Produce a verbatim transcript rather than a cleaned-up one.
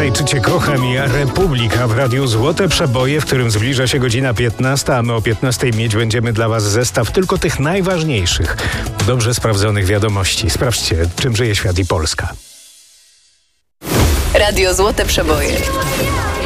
Andrzej Czy Cię kocham i Republika w Radiu Złote Przeboje, w którym zbliża się godzina piętnasta, a my o piętnastej mieć będziemy dla Was zestaw tylko tych najważniejszych, dobrze sprawdzonych wiadomości. Sprawdźcie, czym żyje świat i Polska. Radio Złote Przeboje.